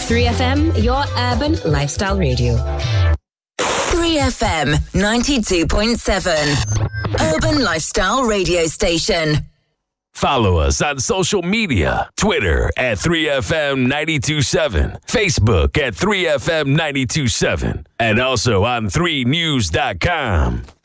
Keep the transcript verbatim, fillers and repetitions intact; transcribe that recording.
three F M, your urban lifestyle radio. three F M ninety-two point seven, urban lifestyle radio station. Follow us on social media. Twitter at three F M nine two seven. Facebook at three F M nine two seven. And also on three news dot com.